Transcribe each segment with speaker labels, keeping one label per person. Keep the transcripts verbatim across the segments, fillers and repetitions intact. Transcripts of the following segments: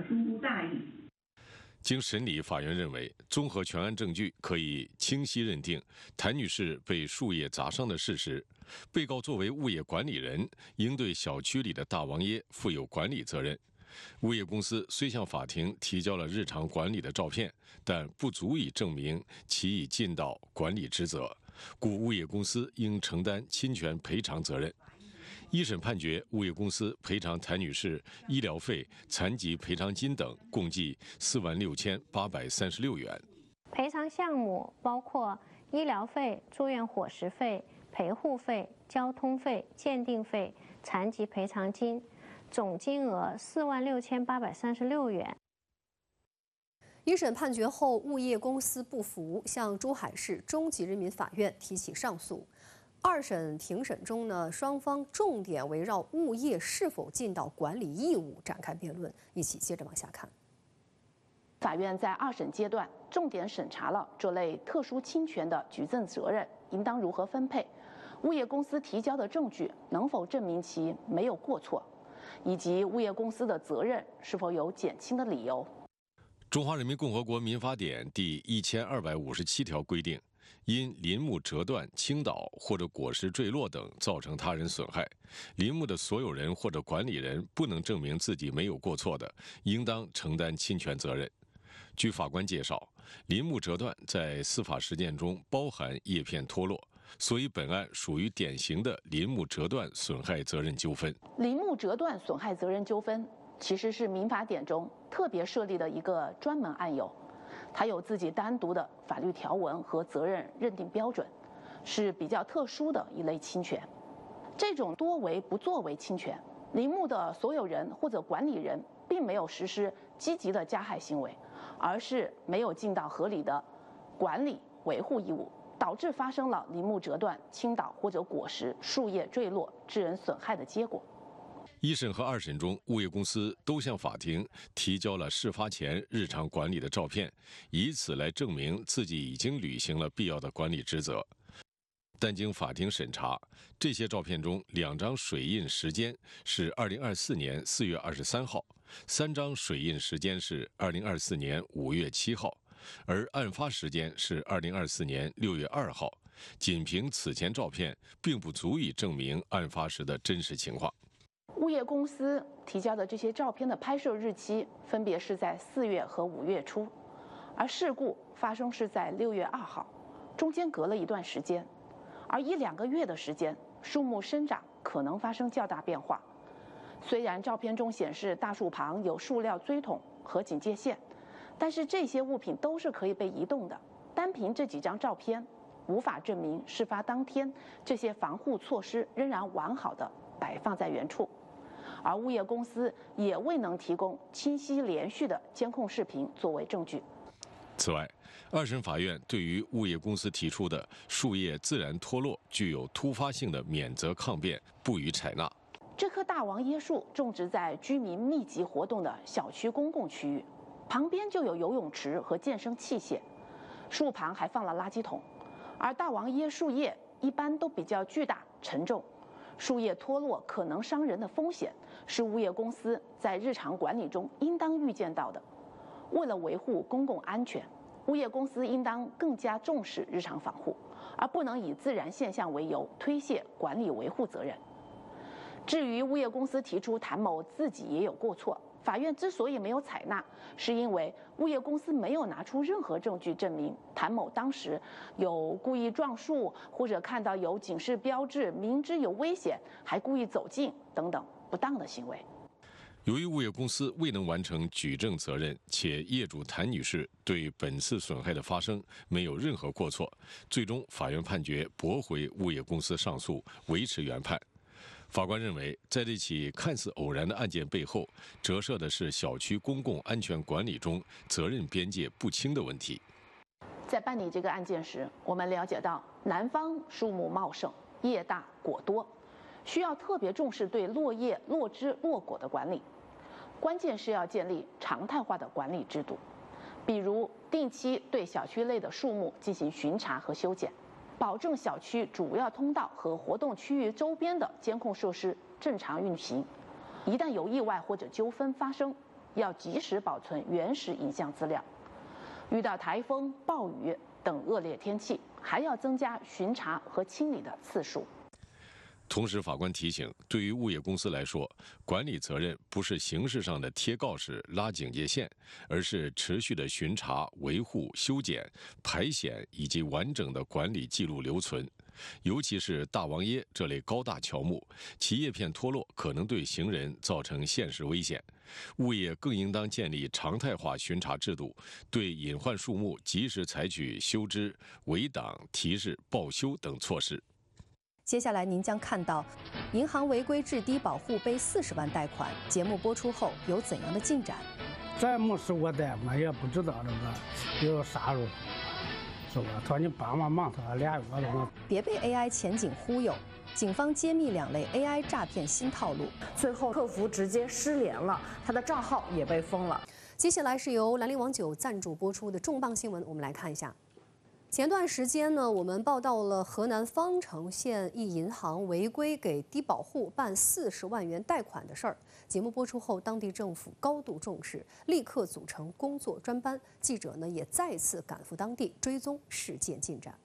Speaker 1: 疏忽大意。
Speaker 2: 经审理，法院认为，综合全案证据，可以清晰认定谭女士被树叶砸伤的事实。被告作为物业管理人，应对小区里的大王爷负有管理责任。物业公司虽向法庭提交了日常管理的照片，但不足以证明其已尽到管理职责，故物业公司应承担侵权赔偿责任。一审判决，物业公司赔偿谭女士医疗费、残疾赔偿金等共计四万六千八百三十六元。
Speaker 3: 赔偿项目包括医疗费、住院伙食费、陪护费、交通费、鉴定费、残疾赔偿金，总金额四万六千八百三十六元。
Speaker 4: 一审判决后，物业公司不服，向珠海市中级人民法院提起上诉。二审庭审中呢，双方重点围绕物业是否尽到管理义务展开辩论。一起接着往下看。
Speaker 5: 法院在二审阶段重点审查了这类特殊侵权的举证责任应当如何分配，物业公司提交的证据能否证明其没有过错，以及物业公司的责任是否有减轻的理由。
Speaker 2: 中华人民共和国民法典第一千二百五十七条规定，因林木折断、倾倒或者果实坠落等造成他人损害，林木的所有人或者管理人不能证明自己没有过错的，应当承担侵权责任。据法官介绍，林木折断在司法实践中包含叶片脱落，所以本案属于典型的林木折断损害责任纠纷。
Speaker 5: 林木折断损害责任纠纷其实是民法典中特别设立的一个专门案由，它有自己单独的法律条文和责任认定标准，是比较特殊的一类侵权。这种多为不作为侵权，林木的所有人或者管理人并没有实施积极的加害行为，而是没有尽到合理的管理维护义务，导致发生了林木折断、倾倒或者果实、树叶坠落致人损害的结果。
Speaker 2: 一审和二审中，物业公司都向法庭提交了事发前日常管理的照片，以此来证明自己已经履行了必要的管理职责。但经法庭审查，这些照片中两张水印时间是二零二四年四月二十三号，三张水印时间是二零二四年五月七号，而案发时间是二零二四年六月二号。仅凭此前照片，并不足以证明案发时的真实情况。
Speaker 5: 物业公司提交的这些照片的拍摄日期分别是在四月和五月初，而事故发生是在六月二号，中间隔了一段时间，而一两个月的时间，树木生长可能发生较大变化。虽然照片中显示大树旁有塑料锥桶和警戒线，但是这些物品都是可以被移动的，单凭这几张照片，无法证明事发当天这些防护措施仍然完好的摆放在原处。而物业公司也未能提供清晰连续的监控视频作为证据。
Speaker 2: 此外，二审法院对于物业公司提出的树叶自然脱落具有突发性的免责抗辩不予采纳。
Speaker 5: 这棵大王椰树种植在居民密集活动的小区公共区域，旁边就有游泳池和健身器械，树旁还放了垃圾桶。而大王椰树叶一般都比较巨大沉重，树叶脱落可能伤人的风险是物业公司在日常管理中应当预见到的。为了维护公共安全，物业公司应当更加重视日常防护，而不能以自然现象为由推卸管理维护责任。至于物业公司提出谭某自己也有过错，法院之所以没有采纳，是因为物业公司没有拿出任何证据证明谭某当时有故意撞树，或者看到有警示标志，明知有危险还故意走近等等不当的行为。
Speaker 2: 由于物业公司未能完成举证责任，且业主谭女士对本次损害的发生没有任何过错，最终法院判决驳回物业公司上诉，维持原判。法官认为，在这起看似偶然的案件背后，折射的是小区公共安全管理中责任边界不清的问题。
Speaker 5: 在办理这个案件时，我们了解到，南方树木茂盛，叶大果多，需要特别重视对落叶、落枝、落果的管理。关键是要建立常态化的管理制度，比如定期对小区内的树木进行巡查和修剪，保证小区主要通道和活动区域周边的监控设施正常运行。一旦有意外或者纠纷发生， 要及时保存原始影像资料。遇到台风、暴雨等恶劣天气，还要增加巡查和清理的次数。
Speaker 2: 同时，法官提醒，对于物业公司来说，管理责任不是形式上的贴告示、拉警戒线，而是持续的巡查、维护、修剪、排险以及完整的管理记录留存。尤其是大王椰这类高大乔木，其叶片脱落可能对行人造成现实危险。物业更应当建立常态化巡查制度，对隐患树木及时采取修枝、围挡、提示、报修等措施。
Speaker 4: 接下来您将看到，银行违规至低保户背四十万贷款。节目播出后有怎样的进展？
Speaker 1: 咱没试过贷，我也不知道这个有啥路，是吧？他说你帮忙忙他俩月了。
Speaker 4: 别被 A I 前景忽悠，警方揭秘两类 A I 诈骗新套路。
Speaker 6: 最后客服直接失联了，他的账号也被封了。
Speaker 4: 接下来是由兰陵网酒赞助播出的重磅新闻，我们来看一下。前段时间呢，我们报道了河南方城县一银行违规给低保户办四十万元贷款的事儿。节目播出后，当地政府高度重视，立刻组成工作专班。记者呢也再次赶赴当地追踪事件进展。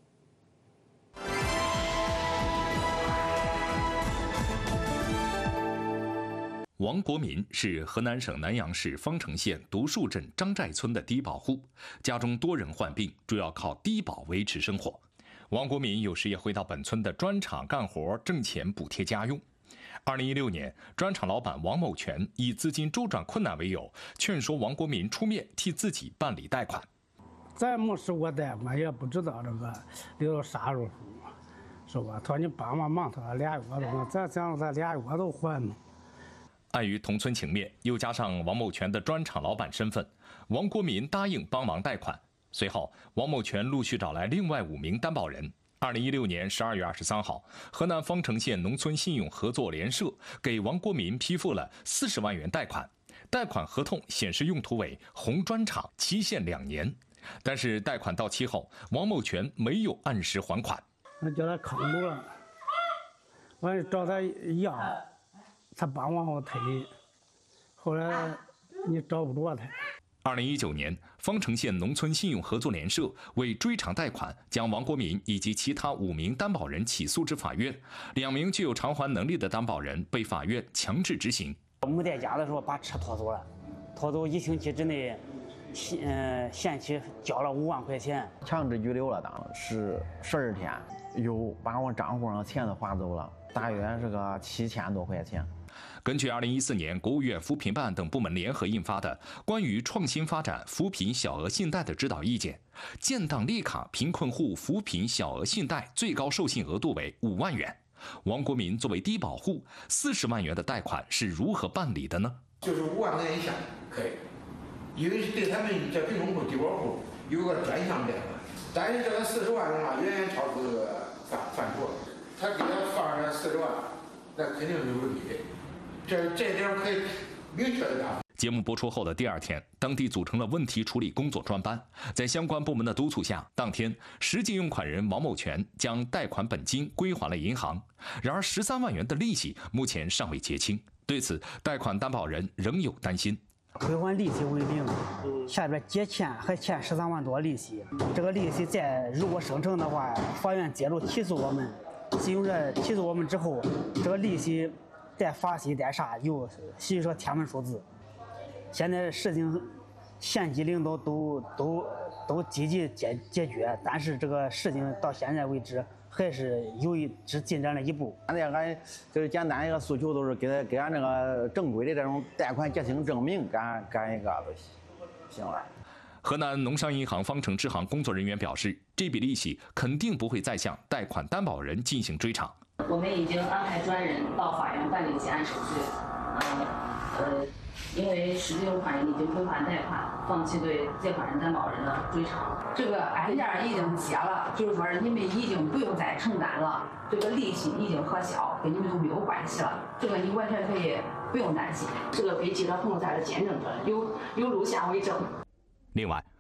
Speaker 7: 王国民是河南省南阳市方城县独树镇张寨村的低保户，家中多人患病，主要靠低保维持生活。王国民有时也会到本村的砖厂干活挣钱补贴家用。二零一六年，砖厂老板王某全以资金周转困难为由，劝说王国民出面替自己办理贷款。
Speaker 1: 咱没试过贷，我也不知道这个有啥路数，是吧？他说你帮忙忙他俩月了，咱想咱俩月都还呢。
Speaker 7: 碍于同村情面，又加上王某全的砖厂老板身份，王国民答应帮忙贷款。随后，王某全陆续找来另外五名担保人。二零一六年十二月二十三号，河南方城县农村信用合作联社给王国民批复了四十万元贷款，贷款合同显示用途为红砖厂，期限两年。但是贷款到期后，王某全没有按时还款。
Speaker 1: 我叫他坑住了，我找他要。他帮往后推，后来你找不着他。
Speaker 7: 二零一九年，方城县农村信用合作联社为追偿贷款，将王国民以及其他五名担保人起诉至法院，两名具有偿还能力的担保人被法院强制执行。
Speaker 8: 没在家的时候把车拖走了，拖走一星期之内，呃，限期交了五万块钱，
Speaker 9: 强制拘留了，当时十二天，又把我账户上的钱都划走了，大约是个七千多块钱。
Speaker 7: 根据二零一四年国务院扶贫办等部门联合印发的《关于创新发展扶贫小额信贷的指导意见》，建档立卡贫困户扶贫小额信贷最高授信额度为五万元。王国民作为低保户，四十万元的贷款是如何办理的呢？
Speaker 10: 就是五万块钱以下可以，因为对他们这贫困户、低保户有个专项贷款，但是这个四十万的话远远超出这个范范畴，他给他放上四十万，那肯定是有利的。这这点可以明确的讲。
Speaker 7: 节目播出后的第二天，当地组成了问题处理工作专班，在相关部门的督促下，当天实际用款人王某全将贷款本金归还了银行。然而，十三万元的利息目前尚未结清，对此，贷款担保人仍有担心。
Speaker 8: 归还利息为零，下边结欠还欠十三万多利息，这个利息再如果生成的话，法院介入起诉我们，信用人起诉我们之后，这个利息带罚息带啥又所以说天文数字。现在事情县级领导都都都积极解解决，但是这个事情到现在为止还是有一只进展了一步。
Speaker 9: 现在俺就是简单一个诉求，都是给他给俺这个正规的这种贷款结清证明干干一个就行了。
Speaker 7: 河南农商银行方城支行工作人员表示，这笔利息肯定不会再向贷款担保人进行追偿。
Speaker 11: 我们已经安排专人到法院办理结案手续。嗯，呃，因为实际用款人已经归还贷款，放弃对借款人担保人的追偿。
Speaker 12: 这个案件已经结了，就是说你们已经不用再承担了，这个利息已经核销，跟你们就没有关系了。这个你完全可以不用担心。
Speaker 11: 这个给记者朋友在这见证着，有有录像为证。
Speaker 7: 另外，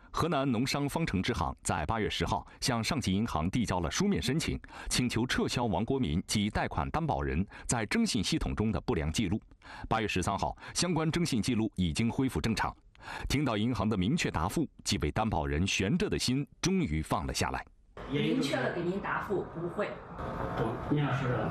Speaker 13: 河南农商方城支行在八月十号向上级银行递交了书面申请，请求撤销王国民及贷款担保人在征信系统中的不良记录。八月十三号，相关征信记录已经恢复正常。听到银行的明确答复，几位担保人悬着的心终于放了下来。
Speaker 6: 明确了给您答复，不会。
Speaker 1: 您要是。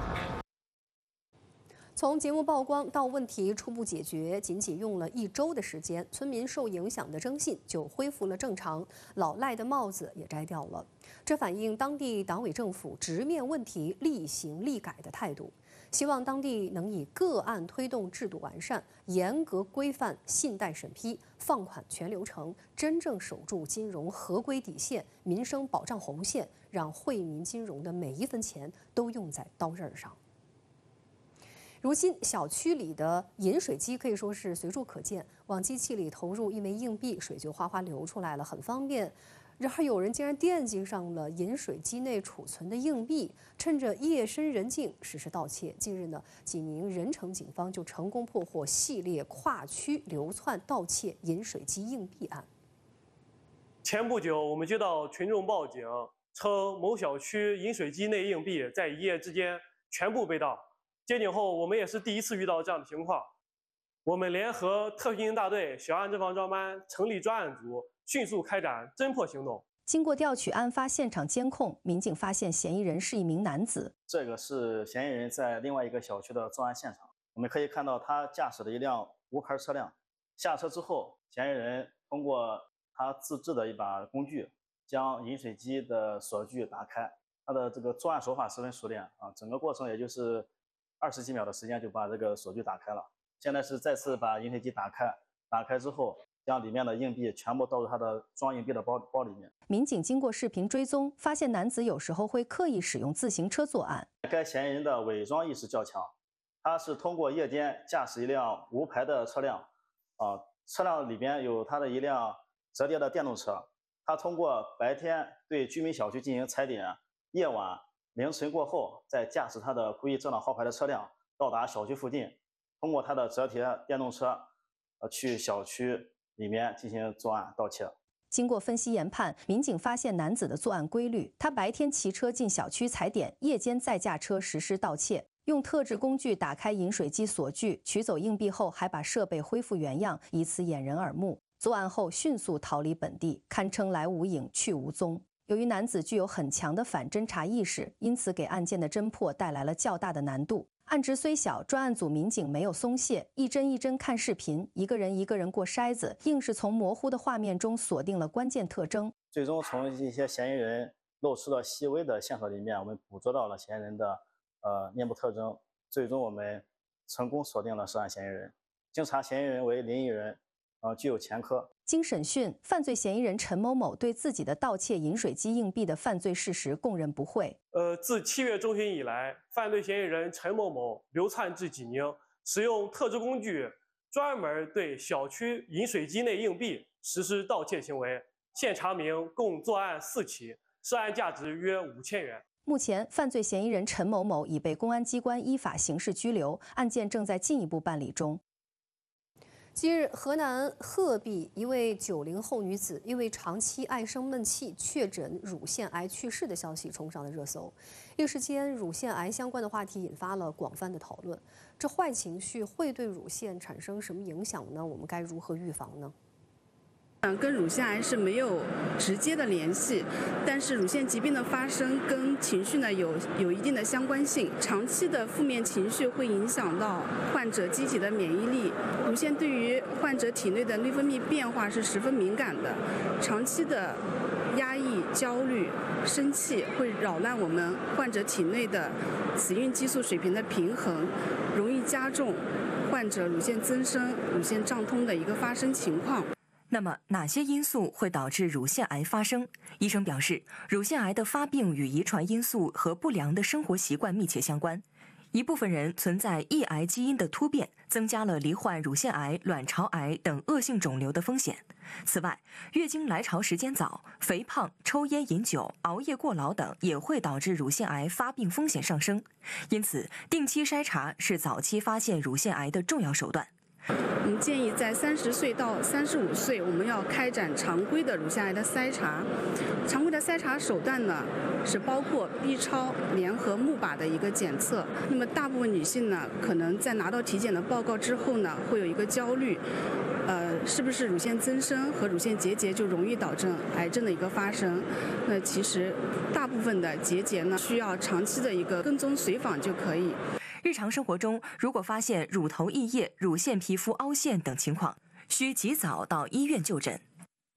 Speaker 4: 从节目曝光到问题初步解决，仅仅用了一周的时间，村民受影响的征信就恢复了正常，老赖的帽子也摘掉了。这反映当地党委政府直面问题、立行立改的态度。希望当地能以个案推动制度完善，严格规范信贷审批、放款全流程，真正守住金融合规底线、民生保障红线，让惠民金融的每一分钱都用在刀刃上。如今，小区里的饮水机可以说是随处可见，往机器里投入一枚硬币，水就哗哗流出来了，很方便。然而，有人竟然惦记上了饮水机内储存的硬币，趁着夜深人静实施盗窃。近日呢，济宁任城警方就成功破获系列跨区流窜盗窃饮水机硬币案。
Speaker 14: 前不久，我们接到群众报警，称某小区饮水机内硬币在一夜之间全部被盗。接警后，我们也是第一次遇到这样的情况。我们联合特训大队、小案侦防专班，成立专案组，迅速开展侦破行动。
Speaker 15: 经过调取案发现场监控，民警发现嫌疑人是一名男子。
Speaker 16: 这个是嫌疑人在另外一个小区的作案现场。我们可以看到，他驾驶的一辆无牌车辆，下车之后，嫌疑人通过他自制的一把工具，将饮水机的锁具打开。他的这个作案手法十分熟练啊，整个过程也就是二十几秒的时间就把这个锁具打开了。现在是再次把饮水机打开，打开之后，将里面的硬币全部倒入他的装硬币的包包里面。
Speaker 15: 民警经过视频追踪，发现男子有时候会刻意使用自行车作案。
Speaker 16: 该嫌疑人的伪装意识较强，他是通过夜间驾驶一辆无牌的车辆，啊，车辆里边有他的一辆折叠的电动车。他通过白天对居民小区进行踩点，夜晚凌晨过后再驾驶他的故意遮挡号牌的车辆到达小区附近，通过他的折叠电动车，呃，去小区里面进行作案盗窃。
Speaker 15: 经过分析研判，民警发现男子的作案规律：他白天骑车进小区踩点，夜间再驾车实施盗窃，用特制工具打开饮水机锁具，取走硬币后还把设备恢复原样，以此掩人耳目。作案后迅速逃离本地，堪称来无影去无踪。由于男子具有很强的反侦查意识，因此给案件的侦破带来了较大的难度。案值虽小，专案组民警没有松懈，一帧一帧看视频，一个人一个人过筛子，硬是从模糊的画面中锁定了关键特征。
Speaker 16: 最终从一些嫌疑人露出了细微的线索里面，我们捕捉到了嫌疑人的呃面部特征，最终我们成功锁定了涉案嫌疑人。经查，嫌疑人为临沂人，呃，具有前科。
Speaker 15: 经审讯，犯罪嫌疑人陈某某对自己的盗窃饮水机硬币的犯罪事实供认不讳。
Speaker 14: 呃，自七月中旬以来，犯罪嫌疑人陈某某流窜至济宁，使用特制工具，专门对小区饮水机内硬币实施盗窃行为。现查明，共作案四起，涉案价值约五千元。
Speaker 15: 目前，犯罪嫌疑人陈某某已被公安机关依法刑事拘留，案件正在进一步办理中。
Speaker 4: 近日，河南鹤壁一位九零后女子因为长期爱生闷气，确诊乳腺癌去世的消息冲上了热搜。一时间，乳腺癌相关的话题引发了广泛的讨论。这坏情绪会对乳腺产生什么影响呢？我们该如何预防呢？
Speaker 17: 嗯，跟乳腺癌是没有直接的联系，但是乳腺疾病的发生跟情绪呢有有一定的相关性。长期的负面情绪会影响到患者机体的免疫力。乳腺对于患者体内的内分泌变化是十分敏感的，长期的压抑、焦虑、生气会扰乱我们患者体内的雌孕激素水平的平衡，容易加重患者乳腺增生、乳腺胀痛的一个发生情况。
Speaker 18: 那么哪些因素会导致乳腺癌发生？医生表示，乳腺癌的发病与遗传因素和不良的生活习惯密切相关。一部分人存在抑癌基因的突变，增加了罹患乳腺癌、卵巢癌等恶性肿瘤的风险。此外，月经来潮时间早、肥胖、抽烟饮酒、熬夜过劳等也会导致乳腺癌发病风险上升。因此，定期筛查是早期发现乳腺癌的重要手段。
Speaker 17: 我们建议在三十岁到三十五岁，我们要开展常规的乳腺癌的筛查。常规的筛查手段呢，是包括 B 超联合钼靶的一个检测。那么大部分女性呢，可能在拿到体检的报告之后呢，会有一个焦虑，呃，是不是乳腺增生和乳腺结节就容易导致癌症的一个发生？那其实大部分的结节呢，需要长期的一个跟踪随访就可以。
Speaker 18: 日常生活中，如果发现乳头溢液、乳腺皮肤凹陷等情况，需及早到医院就诊。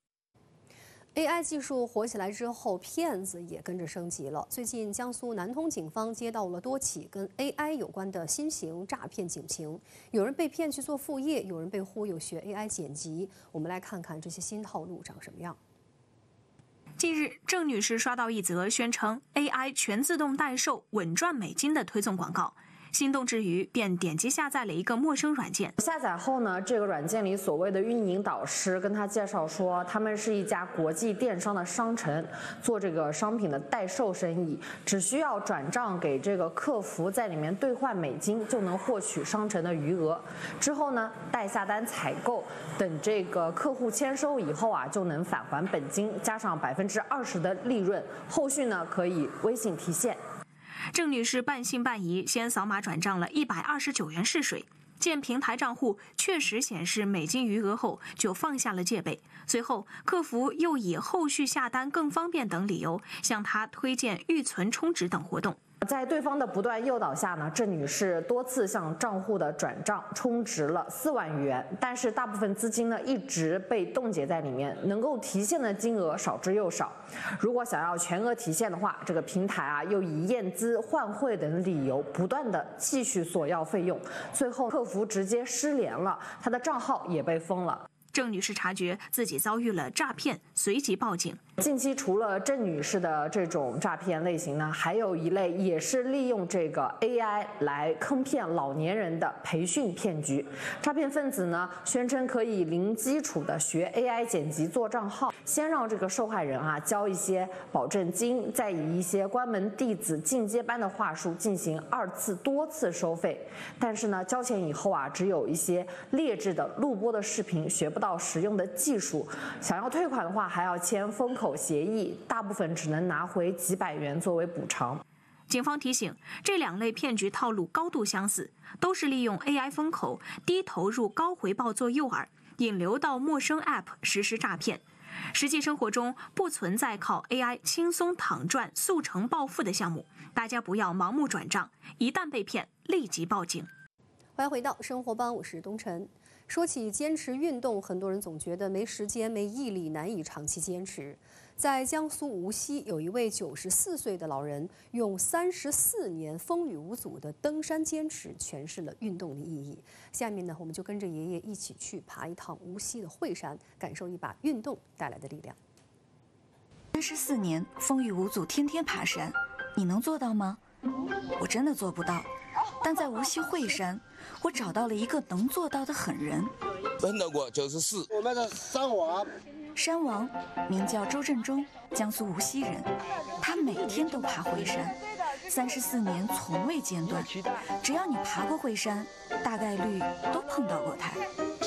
Speaker 4: A I 技术火起来之后，骗子也跟着升级了。最近，江苏南通警方接到了多起跟 A I 有关的新型诈骗警情，有人被骗去做副业，有人被忽悠学 A I 剪辑。我们来看看这些新套路长什么样。
Speaker 19: 近日，郑女士刷到一则宣称 A I 全自动代售、稳赚美金的推送广告。心动之余，便点击下载了一个陌生软件。
Speaker 6: 下载后呢，这个软件里所谓的运营导师跟他介绍说，他们是一家国际电商的商城，做这个商品的代售生意，只需要转账给这个客服，在里面兑换美金，就能获取商城的余额。之后呢，待下单采购，等这个客户签收以后啊，就能返还本金，加上百分之二十的利润。后续呢，可以微信提现。
Speaker 19: 郑女士半信半疑，先扫码转账了一百二十九元试水，见平台账户确实显示美金余额后，就放下了戒备。随后，客服又以后续下单更方便等理由，向她推荐预存充值等活动。
Speaker 6: 在对方的不断诱导下呢，郑女士多次向账户的转账充值了四万余元，但是大部分资金呢一直被冻结在里面，能够提现的金额少之又少。如果想要全额提现的话，这个平台啊又以验资、换汇等理由不断的继续索要费用，最后客服直接失联了，她的账号也被封了。
Speaker 19: 郑女士察觉自己遭遇了诈骗，随即报警。
Speaker 6: 近期除了郑女士的这种诈骗类型呢，还有一类也是利用这个 A I 来坑骗老年人的培训骗局。诈骗分子呢宣称可以零基础的学 A I 剪辑做账号，先让这个受害人啊交一些保证金，再以一些关门弟子进阶班的话术进行二次多次收费。但是呢，交钱以后啊，只有一些劣质的录播的视频，学不到实用的技术。想要退款的话，还要签封口协议，大部分只能拿回几百元作为补偿。
Speaker 19: 警方提醒，这两类骗局套路高度相似，都是利用 A I 风口、低投入高回报做诱饵，引流到陌生 App 实施诈骗。实际生活中不存在靠 A I 轻松躺赚、速成暴富的项目，大家不要盲目转账，一旦被骗，立即报警。
Speaker 4: 欢迎回到生活帮，我是东晨。说起坚持运动，很多人总觉得没时间、没毅力，难以长期坚持。在江苏无锡，有一位九十四岁的老人，用三十四年风雨无阻的登山坚持，诠释了运动的意义。下面呢，我们就跟着爷爷一起去爬一趟无锡的惠山，感受一把运动带来的力量。
Speaker 20: 三十四年风雨无阻，天天爬山，你能做到吗？我真的做不到。但在无锡惠山，我找到了一个能做到的狠人。
Speaker 21: 碰到过九十四，我们的山王。
Speaker 20: 山王名叫周振中，江苏无锡人，他每天都爬惠山，三十四年从未间断。只要你爬过惠山，大概率都碰到过他。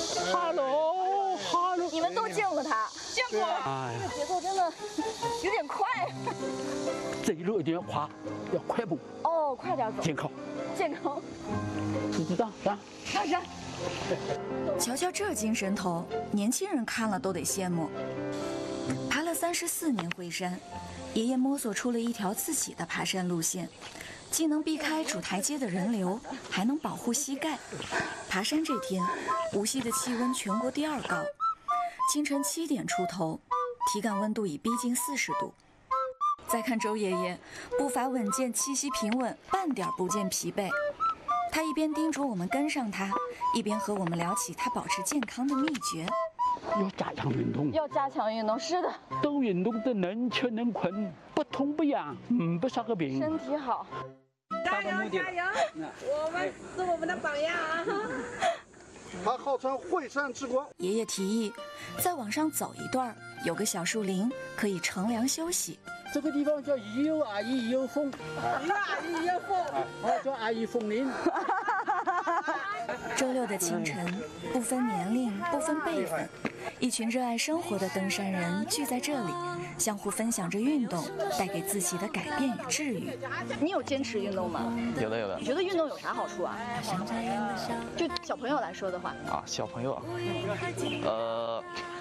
Speaker 22: Hello， Hello， 你们都见过他？见过。
Speaker 21: 哎
Speaker 22: 这节奏真的有点快。
Speaker 21: 这一路一定要滑，要快步。
Speaker 22: 哦，快点走。
Speaker 21: 健康。
Speaker 22: 健康。
Speaker 21: 你知道啊？
Speaker 22: 上山。
Speaker 20: 瞧瞧这精神头，年轻人看了都得羡慕。爬了三十四年惠山，爷爷摸索出了一条自己的爬山路线，既能避开主台阶的人流，还能保护膝盖。爬山这天，无锡的气温全国第二高，清晨七点出头，体感温度已逼近四十度。再看周爷爷，步伐稳健，气息平稳，半点不见疲惫。他一边叮嘱我们跟上他，一边和我们聊起他保持健康的秘诀。
Speaker 21: 要加强运动，
Speaker 22: 要加强运动，是的。
Speaker 21: 都运动的能屈能困，不痛不痒，嗯，不少个病。
Speaker 22: 身体好。加油加油！我们是我们的榜样啊！
Speaker 21: 他号称惠山之光。
Speaker 20: 爷爷提议，再往上走一段，有个小树林，可以乘凉休息。
Speaker 21: 这个地方叫有阿姨有风，
Speaker 22: 有阿姨有风，
Speaker 21: 我叫阿姨风林。
Speaker 20: 周六的清晨，不分年龄，不分辈分，一群热爱生活的登山人聚在这里，相互分享着运动带给自己的改变与治愈。
Speaker 3: 你有坚持运动吗？
Speaker 5: 有的有的。
Speaker 3: 你觉得运动有啥好处啊？就小朋友来说的话。
Speaker 5: 啊，小朋友，呃，